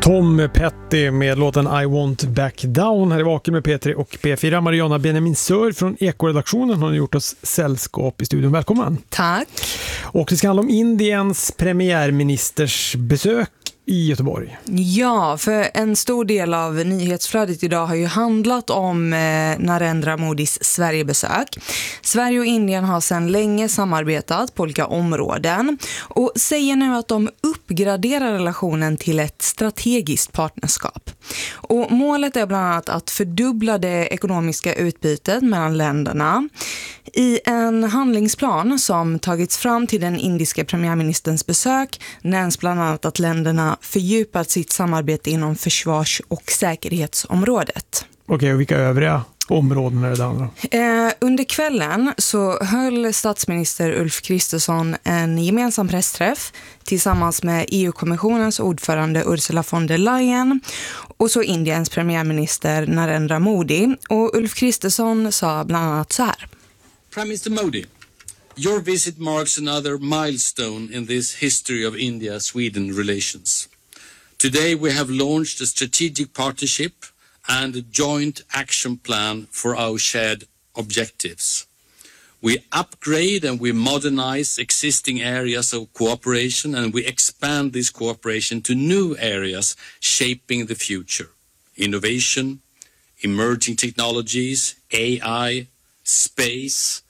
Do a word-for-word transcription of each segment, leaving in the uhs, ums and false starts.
Tom Petty med låten I Want Back Down här i Vaken med P tre och P fyra. Mariana Benjamin Sör från Ekoredaktionen har gjort oss sällskap i studion. Välkommen. Tack. Och det ska handla om Indiens premiärministers besök i Göteborg. Ja, för en stor del av nyhetsflödet idag har ju handlat om eh, Narendra Modis Sverigebesök. Sverige och Indien har sedan länge samarbetat på olika områden och säger nu att de uppgraderar relationen till ett strategiskt partnerskap. Och målet är bland annat att fördubbla det ekonomiska utbytet mellan länderna. I en handlingsplan som tagits fram till den indiska premiärministerns besök nämns bland annat att länderna fördjupat sitt samarbete inom försvars- och säkerhetsområdet. Okej, och vilka övriga områden är det där? Eh, under kvällen så höll statsminister Ulf Kristersson en gemensam pressträff tillsammans med E U-kommissionens ordförande Ursula von der Leyen och så Indiens premiärminister Narendra Modi. Och Ulf Kristersson sa bland annat så här. Prime Minister Modi, your visit marks another milestone in this history of India-Sweden relations. Today we have launched a strategic partnership and a joint action plan for our shared objectives. We upgrade and we modernize existing areas of cooperation and we expand this cooperation to new areas shaping the future. Innovation, emerging technologies, A I, space.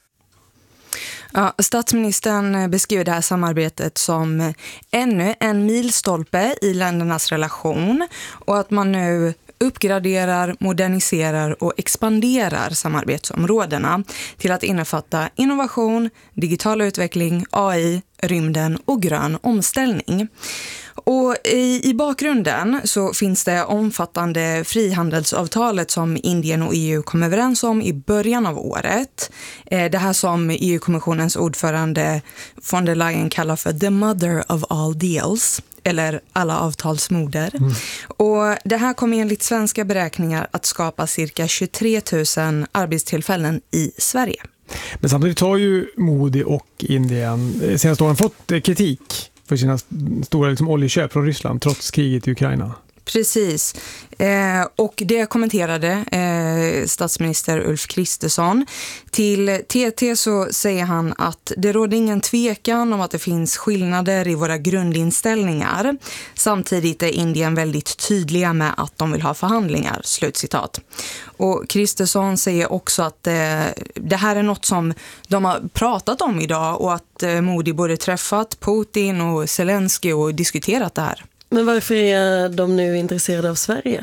Ja, statsministern beskriver det här samarbetet som ännu en milstolpe i ländernas relation och att man nu uppgraderar, moderniserar och expanderar samarbetsområdena till att innefatta innovation, digital utveckling, A I, rymden och grön omställning. Och i, i bakgrunden så finns det omfattande frihandelsavtalet som Indien och E U kom överens om i början av året. Eh, det här som E U-kommissionens ordförande von der Leyen kallar för the mother of all deals, eller alla avtalsmoder. Mm. Och det här kommer enligt svenska beräkningar att skapa cirka tjugotre tusen arbetstillfällen i Sverige. Men samtidigt har ju Modi och Indien senaste åren fått kritik för sina stora liksom, oljeköp från Ryssland trots kriget i Ukraina. Precis. Eh, och det kommenterade eh, statsminister Ulf Kristersson. Till T T så säger han att det råder ingen tvekan om att det finns skillnader i våra grundinställningar. Samtidigt är Indien väldigt tydliga med att de vill ha förhandlingar. Slutcitat. Och Kristersson säger också att eh, det här är något som de har pratat om idag och att eh, Modi både träffat Putin och Zelensky och diskuterat det här. Men varför är de nu intresserade av Sverige?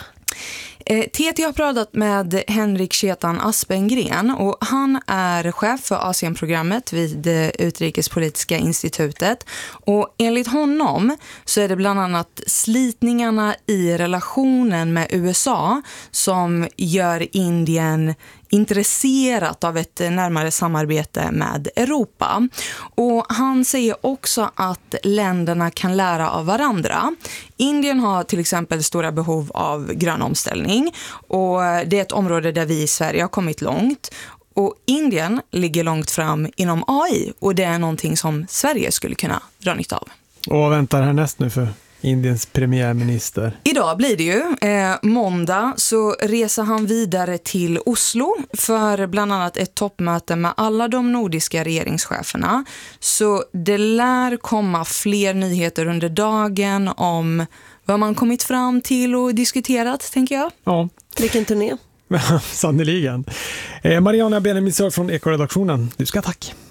T T har pratat med Henrik Chetan Aspengren och han är chef för Asienprogrammet vid Utrikespolitiska institutet. Och enligt honom så är det bland annat slitningarna i relationen med U S A som gör Indien intresserat av ett närmare samarbete med Europa. Och han säger också att länderna kan lära av varandra. Indien har till exempel stora behov av grön omställning och det är ett område där vi i Sverige har kommit långt. Och Indien ligger långt fram inom A I och det är någonting som Sverige skulle kunna dra nytta av. Och vad väntar härnäst nu för Indiens premiärminister? Idag blir det ju. Eh, måndag så reser han vidare till Oslo för bland annat ett toppmöte med alla de nordiska regeringscheferna. Så det lär komma fler nyheter under dagen om vad man kommit fram till och diskuterat, tänker jag. Ja. Vilken turné? Sannoliken. Eh, Mariana Benjamin Sör från Ekoredaktionen. Du ska tack.